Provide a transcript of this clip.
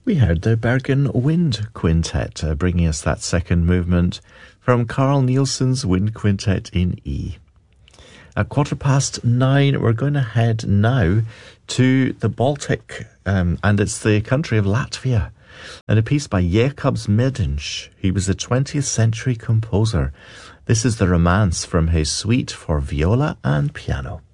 We heard the Bergen Wind Quintet, bringing us that second movement from Carl Nielsen's Wind Quintet in E. At 9:15, we're going to head now to the Baltic, and it's the country of Latvia, and a piece by Jakobs Medinš. He was a 20th century composer. This is the Romance from his suite for viola and piano.